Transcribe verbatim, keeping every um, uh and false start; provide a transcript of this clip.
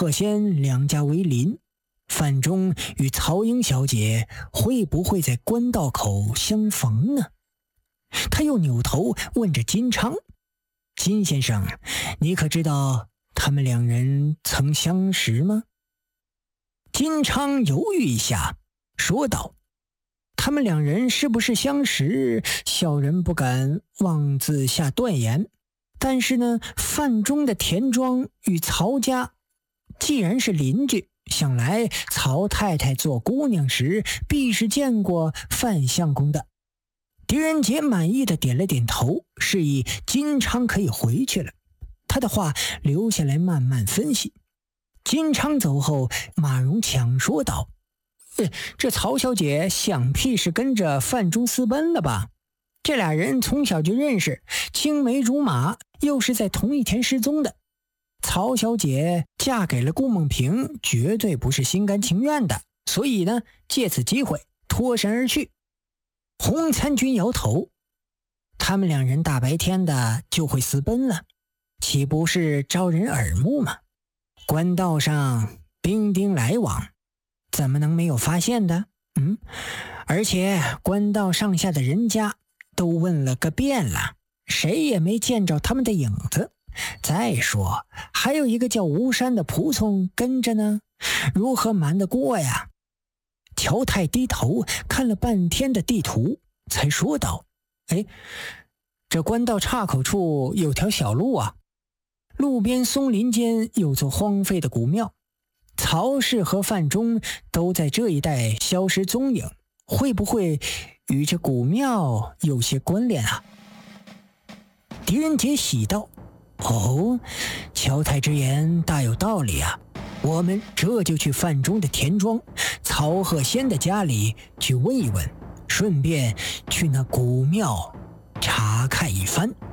鹤仙两家为邻，范仲与曹英小姐会不会在官道口相逢呢？他又扭头问着金昌：“金先生，你可知道他们两人曾相识吗？”金昌犹豫一下，说道：“他们两人是不是相识，小人不敢妄自下断言。但是呢，范仲的田庄与曹家既然是邻居，想来曹太太做姑娘时必是见过范相公的。”狄仁杰满意的点了点头，示意金昌可以回去了。他的话留下来慢慢分析。金昌走后，马荣抢说道：“呃，这曹小姐想必是跟着范仲私奔了吧？这俩人从小就认识，青梅竹马，又是在同一天失踪的。曹小姐嫁给了顾梦萍，绝对不是心甘情愿的，所以呢，借此机会脱身而去。”洪参军摇头：“他们两人大白天的就会私奔了，岂不是招人耳目吗？官道上兵丁来往，怎么能没有发现的？嗯，而且官道上下的人家都问了个遍了，谁也没见着他们的影子。再说还有一个叫吴山的仆从跟着呢，如何瞒得过呀？”乔太低头看了半天的地图，才说道：“哎，这官道岔口处有条小路啊，路边松林间有座荒废的古庙，曹氏和范仲都在这一带消失踪影，会不会与这古庙有些关联啊？”狄仁杰喜道：“哦，乔太之言大有道理啊，我们这就去范仲的田庄曹鹤仙的家里去问一问，顺便去那古庙查看一番。”